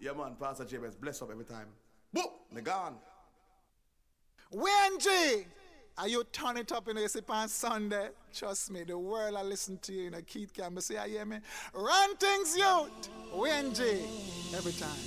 Yeah, man, Pastor Jabez, bless up every time. Boom, me gone. WNG, are you turn it up in the sip on Sunday? Trust me, the world I listen to you in a Keith Campbell say, I hear me. Run things, youth. WNG, every time.